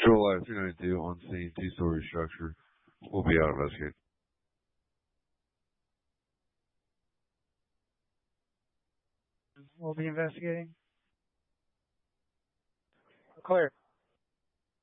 Patrol at 392 on scene, two-story structure. We'll be out investigating. We'll be investigating. Clear.